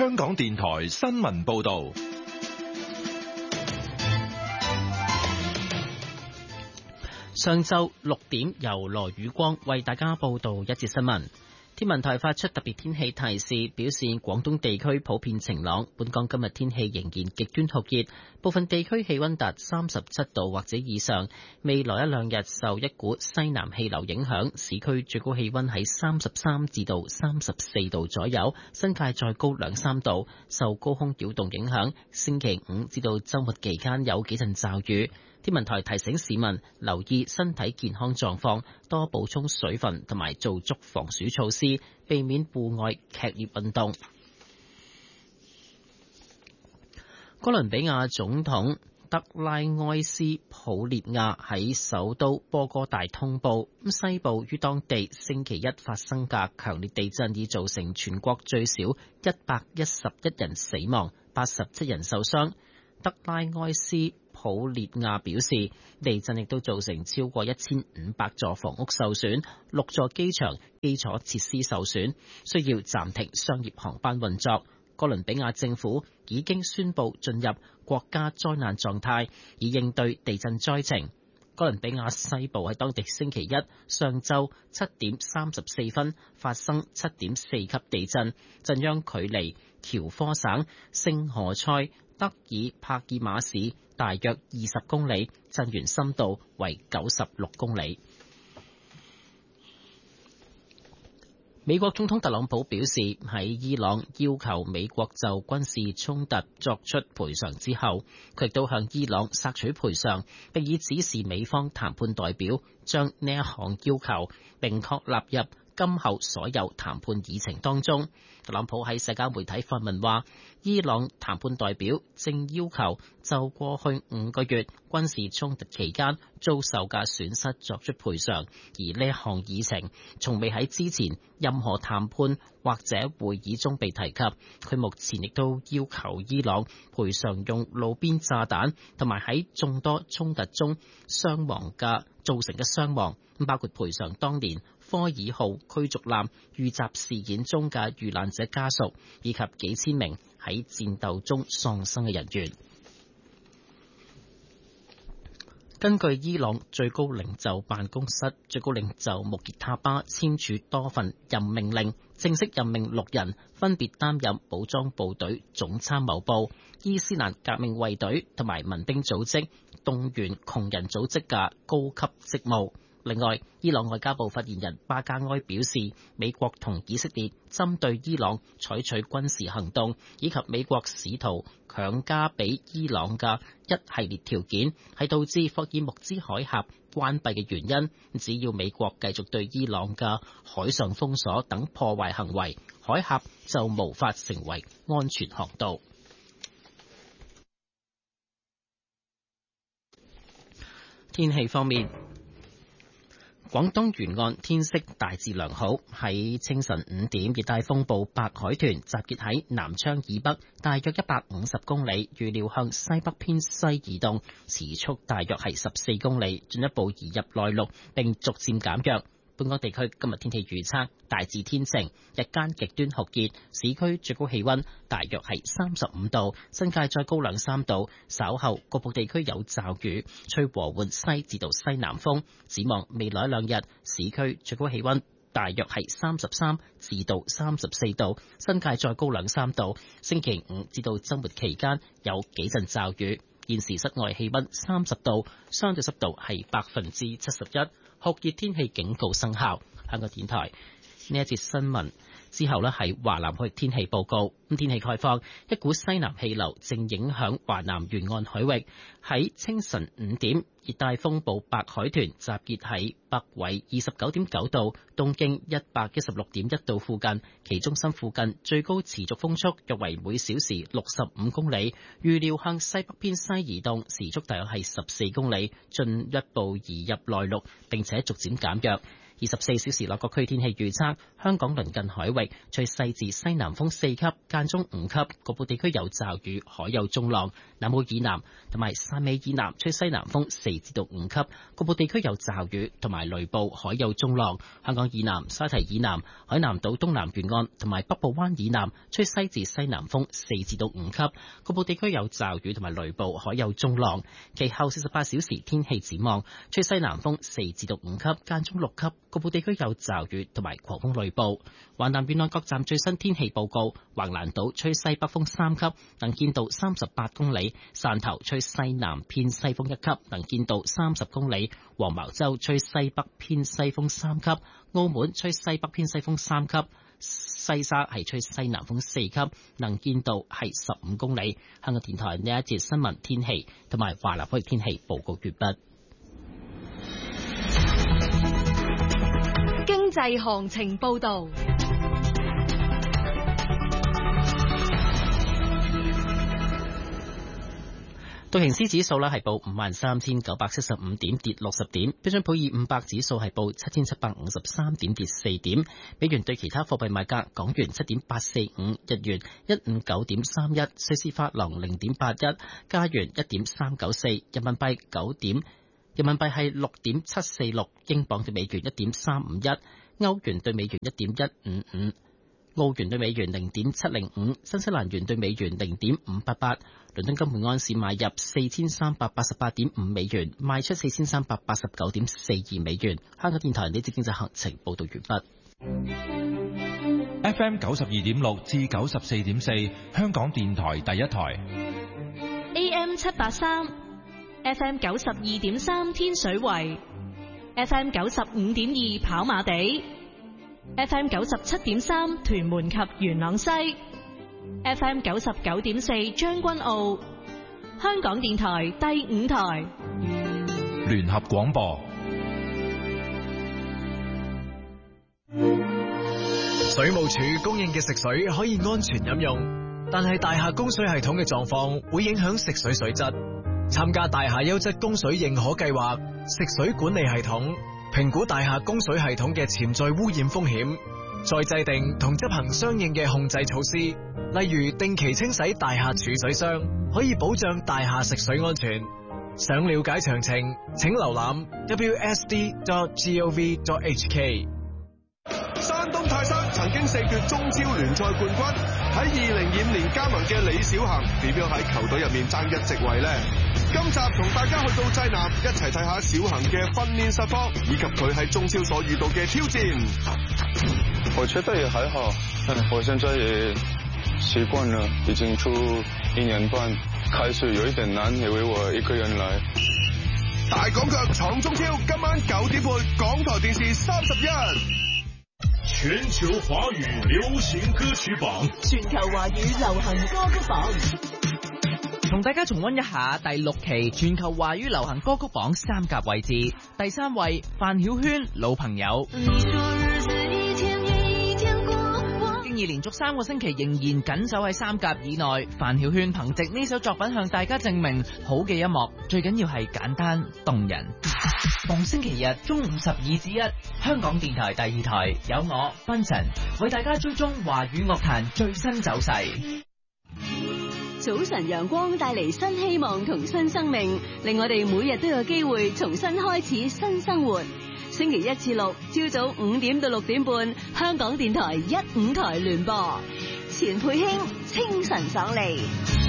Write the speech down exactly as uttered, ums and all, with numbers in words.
香港電台新聞報道。 上晝六點，由羅宇光為大家報道一節新聞。天文台發出特別天氣提示，表示廣東地區普遍晴朗。本港今日天氣仍然極端酷熱，部分地區氣溫達三十七度或者以上。未來一兩日受一股西南氣流影響，市區最高氣溫喺三十三至到三十四度左右，新界再高兩三度。受高空擾動影響，星期五至到週末期間有幾陣驟雨。天文台提醒市民留意身體健康狀況，多補充水分同埋做足防暑措施，避免戶外劇烈運動。哥倫比亞總統德拉埃斯普列亞喺首都波哥大通報，西部於當地星期一發生嘅強烈地震，已造成全國最少一百一十一人死亡，八十七人受傷。德拉埃斯普列亞表示，地震亦都造成超過一千五百座房屋受損，六座機場基礎設施受損，需要暫停商業航班運作。哥倫比亞政府已經宣布進入國家災難狀態，以應對地震災情。哥倫比亞西部喺當地星期一上晝七點三十四分發生七點四級地震，震央距離喬科省聖何塞德爾帕爾馬市大約二十公里，震源深度為九十六公里。美國總統特朗普表示，喺伊朗要求美國就軍事衝突作出賠償之後，佢亦都向伊朗索取賠償，並已指示美方談判代表將呢一項要求明確納入今後所有談判議程當中。特朗普喺社交媒體發文話，伊朗談判代表正要求就過去五個月軍事衝突期間遭受嘅損失作出賠償，而呢一項議程從未喺之前任何談判或者會議中被提及。佢目前亦都要求伊朗賠償用路邊炸彈同埋喺眾多衝突中傷亡嘅造成嘅傷亡，包括賠償當年科爾號驅逐艦遇襲事件中嘅遇難者家屬，以及幾千名喺戰鬥中喪生嘅人員。根據伊朗最高領袖辦公室，最高領袖穆傑塔巴簽署多份任命令，正式任命六人，分別擔任武裝部隊總參謀部、伊斯蘭革命衛隊同埋民兵組織、動員窮人組織嘅高級職務。另外，伊朗外交部發言人巴加埃表示，美國同以色列針對伊朗採取軍事行動，以及美國試圖強加俾伊朗嘅一系列條件，係導致霍爾木茲海峽關閉嘅原因。只要美國繼續對伊朗嘅海上封鎖等破壞行為，海峽就無法成為安全航道。天氣方面，廣東沿岸天色大致良好，喺清晨五點，熱帶風暴白海豚集結喺南昌以北大約一百五十公里，預料向西北偏西移動，時速大約係十四公里，進一步移入內陸並逐漸減弱。本港地區今日天氣預測大致天晴，日間極端酷熱，市區最高氣溫大約係三十五度，新界再高兩三度。稍後局部地區有驟雨，吹和緩西至到西南風。展望未來兩日，市區最高氣溫大約係三十三至到三十四度，新界再高兩三度。星期五至到週末期間有幾陣驟雨。現時室外氣溫三十度，相對濕度係百分之七十一。酷熱天氣警告生效。香港電台呢一節新聞之後呢係華南區天氣報告。咁天氣概況，一股西南氣流正影響華南沿岸海域。喺清晨五點，熱帶風暴白海豚集結喺北緯二十九點九度、東經一百一十六點一度附近，其中心附近最高持續風速約為每小時六十五公里，預料向西北偏西移動，時速大約係十四公里，進一步移入內陸並且逐漸減弱。 二十四小時內各區天氣預測：香港鄰近海域吹西至西南風四級，間中五級，局部地區有驟雨，海有中浪。南澳以南同埋汕尾以南吹西南風四至到五級，局部地區有驟雨同埋雷暴，海有中浪。香港以南、沙堤以南、海南島東南沿岸同埋北部灣以南吹西至西南風四至到五級，局部地區有驟雨同埋雷暴，海有中浪。其後四十八小時天氣展望：吹西南風四至到五級，間中六級，局部地區有驟雨同埋狂風雷暴。華南沿岸各站最新天氣報告：橫瀾島吹西北風三級，能見度三十八公里；汕頭吹西南偏西風一級，能見度三十公里；黃茅洲吹西北偏西風三級；澳門吹西北偏西風三級；西沙係吹西南風四級，能見度係十五公里。香港電台呢一節新聞天氣同埋華南區天氣報告完畢。 經濟行情報道。 道瓊斯指數呢係報五萬三千九百七十五點，跌六十點。標準普爾五百指數係報七千七百五十三點，跌四點。美元對其他貨幣賣價：港元七點八四五，日元一五九點三一，瑞士法郎零點八一，加元一點三九四，人民幣九點，人民幣係六點七四六，英鎊對美元一點三五一，歐元對美元一點一五五。澳元對美元零點七零五，新西蘭元對美元零點五八八。倫敦金每安士買入四千三百八十八點五美元，賣出四千三百八十九點四二美元。香港電台呢節經濟行情報道完畢。 F M 九十二點六至九十四點四，香港電台第一台。 A M 七八三，F M 九十二點三天水圍，F M 九十五點二跑馬地。F M 九十七點三屯門及元朗西 ，F M 九十九點四將軍澳，香港電台第五台聯合廣播。 水務署供應嘅食水可以安全飲用，但係大廈供水系統嘅狀況會影響食水水質。參加大廈優質供水認可計劃，食水管理系統評估大廈供水系統嘅潛在污染風險，再制定同執行相應嘅控制措施，例如定期清洗大廈儲水箱，可以保障大廈食水安全。想了解詳情，請瀏覽 w s d dot gov dot h k。 山東泰山曾經四奪中超聯賽冠軍，喺二零二五年加盟嘅李小恒點樣喺球隊入面爭一席位呢？今集同大家去到濟南，一齊睇下小恒嘅訓練實況，以及佢喺中超所遇到嘅挑戰。 我覺得也還好，我現在也習慣了，已經出一年半，開始有一點難，因為我一個人來。 大港腳闖中超，今晚九點半，港台電視三十一。 全球華語流行歌曲榜， 全球華語流行歌曲榜， 同大家重溫一下第六期全球華語流行歌曲榜三甲位置。第三位范曉萱，老朋友。經已連續三個星期仍然緊守喺三甲以內，范曉萱憑藉呢首作品向大家證明，好嘅音樂最緊要係簡單動人。逢星期日中午十二至一，香港電台第二台有我芬晨為大家追蹤華語樂壇最新走勢。 早晨陽光帶嚟新希望同新生命，令我哋每日都有機會重新開始新生活。星期一至六朝早五點到六點半，香港電台一五台聯播，錢佩卿清晨爽利。